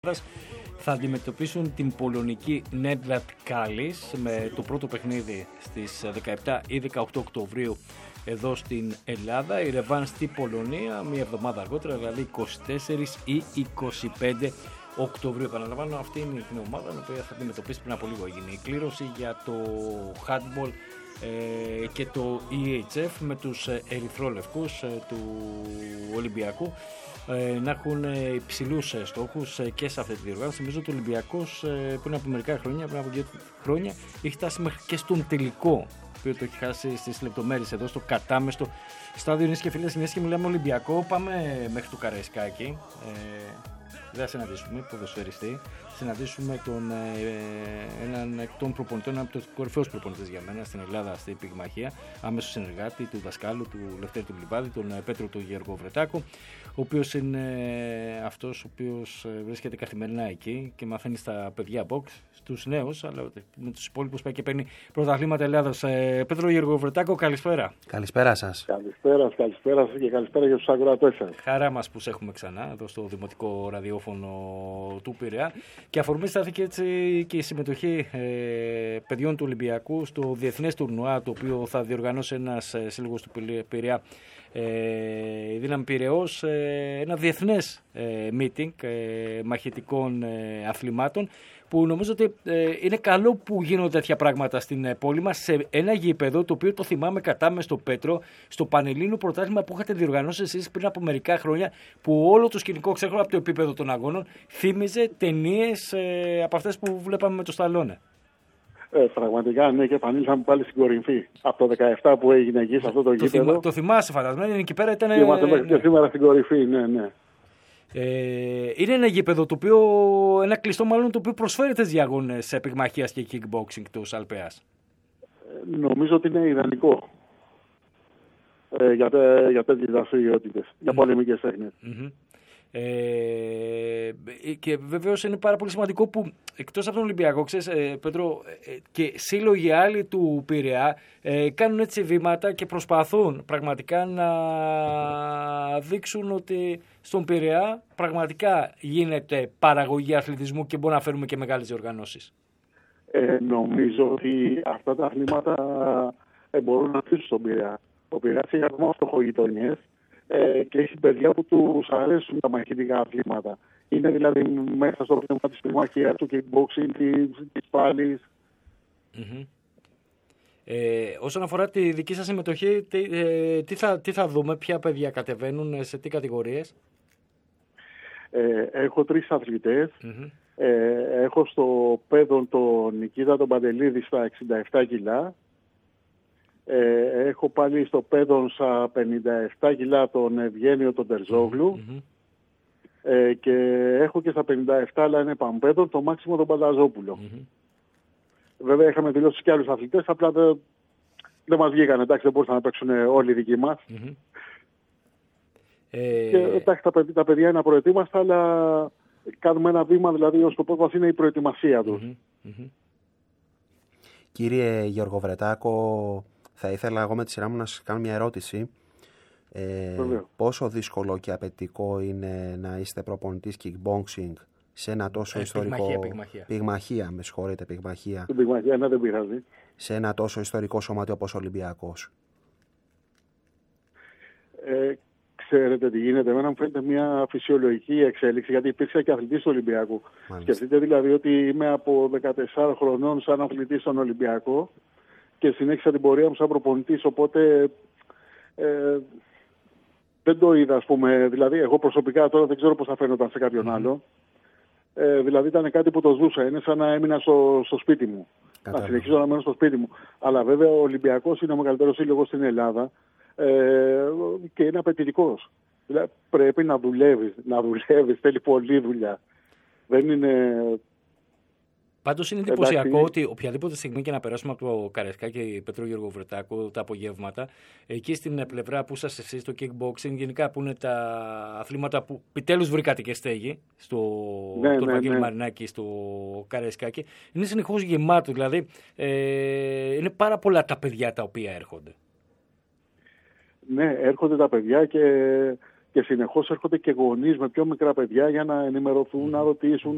θα αντιμετωπίσουν την πολωνική Nedved Kallis με το πρώτο παιχνίδι στις 17 ή 18 Οκτωβρίου εδώ στην Ελλάδα. Η ρεβάν στη Πολωνία μία εβδομάδα αργότερα, δηλαδή 24 ή 25 Οκτωβρίου. Επαναλαμβάνω, αυτή είναι την ομάδα η οποία θα αντιμετωπίσει πριν από λίγο. Έγινε η κλήρωση για το handball και το EHF με τους ερυθρόλευκους του Ολυμπιακού να έχουν υψηλούς στόχους και σε αυτή τη διοργάνωση. Νομίζω ότι ο Ολυμπιακός πριν από μερικά χρόνια, πριν από 2 χρόνια, έχει φτάσει μέχρι και στον τελικό, το οποίο το έχει χάσει στις λεπτομέρειες εδώ στο κατάμεστο στάδιο. Νέες και φίλες, νέες και μιλάμε Ολυμπιακό, πάμε μέχρι το Καραϊσκάκι. Δεν θα συναντήσουμε ποδοσφαιριστή, συναντήσουμε έναν εκ των προπονητών, έναν από τους κορυφαίους προπονητές για μένα στην Ελλάδα, στην πυγμαχία, άμεσο συνεργάτη του δασκάλου, του Λευτέρη του Μπλιμπάδη, τον Πέτρο του Γεωργοβρετάκο, ο οποίος είναι αυτός ο οποίος βρίσκεται καθημερινά εκεί και μαθαίνει στα παιδιά box, στους νέους, αλλά με τους υπόλοιπους πάει και παίρνει πρωταθλήματα Ελλάδας. Πέτρο Γεωργοβρετάκο, καλησπέρα. Καλησπέρα σας. Καλησπέρα σας και καλησπέρα για τους ακροατές σας. Χαρά μας που σε έχουμε ξανά εδώ στο Δημοτικό Ραδιόφωνο του Πειραιά. Και αφορμή στάθηκε έτσι και η συμμετοχή παιδιών του Ολυμπιακού στο διεθνές τουρνουά, το οποίο θα διοργανώσει ένας σύλλογος του Πειραιά, η Δύναμη Πειραιώς, ένα διεθνές meeting μαχητικών αθλημάτων, που νομίζω ότι είναι καλό που γίνονται τέτοια πράγματα στην πόλη μας, σε ένα γήπεδο το οποίο το θυμάμαι κατάμε στο Πέτρο, στο Πανελλήνιο Πρωτάθλημα που είχατε διοργανώσει εσείς πριν από μερικά χρόνια, που όλο το σκηνικό, ξέρω από το επίπεδο των αγώνων, θύμιζε ταινίες από αυτές που βλέπαμε με το Σταλόνε. Πραγματικά, ναι, και επανήλθαμε πάλι στην κορυφή. Από το 17 που έγινε εκεί σε αυτό το γήπεδο. Το θυμάσαι, φαντασμένο, εκεί πέρα ήταν. Είμαστε μέχρι και σήμερα στην κορυφή, ναι. Είναι ένα γήπεδο το οποίο, ένα κλειστό μάλλον, το οποίο προσφέρει τις διαγώνες πυγμαχίας και kickboxing του Αλπέας. Νομίζω ότι είναι ιδανικό για τέτοιες δραστηριότητες, για πολεμικές τέχνες. Και βεβαίως είναι πάρα πολύ σημαντικό που εκτός από τον Ολυμπιακό, ξέρεις, Πέτρο, και σύλλογοι άλλοι του Πειραιά κάνουν έτσι βήματα και προσπαθούν πραγματικά να δείξουν ότι στον Πειραιά πραγματικά γίνεται παραγωγή αθλητισμού και μπορούμε να φέρουμε και μεγάλες διοργανώσεις. Νομίζω ότι αυτά τα αθλήματα μπορούν να αφήσουν στον Πειραιά. Ο Πειραιάς έχει ακόμα φτωχογειτονιές και έχει παιδιά που τους αρέσουν τα μαχητικά αθλήματα. Είναι δηλαδή μέσα στο πνεύμα της πυγμαχίας, του kickboxing, της πάλης. Όσον αφορά τη δική σας συμμετοχή, τι θα δούμε, ποια παιδιά κατεβαίνουν, σε τι κατηγορίες? Έχω 3 αθλητές. Έχω στο πέδον τον Νικήτα τον Παντελίδη στα 67 κιλά. Έχω πάλι στο πέδον στα 57 κιλά τον Ευγένιο τον Τερζόγλου. Και έχω και στα 57, αλλά είναι παμπέδον, τον Μάξιμο τον Παλαζόπουλο. Βέβαια είχαμε δηλώσει και άλλους αθλητές, απλά δεν μας βγήκαν, εντάξει, δεν μπορούσαν να παίξουν όλοι οι δικοί μας. Και εντάξει, τα παιδιά είναι απροετοίμαστα, αλλά κάνουμε ένα βήμα, δηλαδή ο σκοπός μας είναι η προετοιμασία τους. Κύριε Γεωργοβρετάκο, θα ήθελα εγώ με τη σειρά μου να σας κάνω μια ερώτηση. Πόσο δύσκολο και απαιτητικό είναι να είστε προπονητής kickboxing σε ένα τόσο ιστορικό... Πυγμαχία, με συγχωρείτε, πυγμαχία. Στην πυγμαχία, ναι, δεν πειράζει. Σε ένα τόσο ιστορικό σωματείο όπως ο Ολυμπιακός. Ξέρετε τι γίνεται, εμένα μου φαίνεται μια φυσιολογική εξέλιξη, γιατί υπήρξα και αθλητής του Ολυμπιακού. Σκεφτείτε δηλαδή ότι είμαι από 14 χρονών σαν αθλητής στον Ολυμπιακό και συνέχισα την πορεία μου σαν προπονητής, οπότε δεν το είδα, ας πούμε, δηλαδή εγώ προσωπικά τώρα δεν ξέρω πώς θα φαίνονταν σε κάποιον άλλο. Δηλαδή ήταν κάτι που το ζούσα, είναι σαν να έμεινα στο σπίτι μου. Να συνεχίσω να μένω στο σπίτι μου. Αλλά βέβαια ο Ολυμπιακός είναι ο μεγαλύτερος σύλλογος στην Ελλάδα και είναι απαιτητικός. Δηλαδή πρέπει να δουλεύεις, θέλει πολλή δουλειά. Δεν είναι... Πάντως είναι εντυπωσιακό ότι οποιαδήποτε στιγμή και να περάσουμε από το Καραϊσκάκι Πέτρο Γεωργοβρετάκο τα απογεύματα, εκεί στην πλευρά που είσαστε εσείς, στο kickboxing, γενικά που είναι τα αθλήματα που επιτέλους βρήκατε και στέγη, στον Βαγγέλη Μαρινάκη, στο Καραϊσκάκι, είναι συνεχώς γεμάτο. Δηλαδή είναι πάρα πολλά τα παιδιά τα οποία έρχονται. Ναι, έρχονται τα παιδιά και συνεχώς έρχονται και γονείς με πιο μικρά παιδιά για να ενημερωθούν, να ρωτήσουν,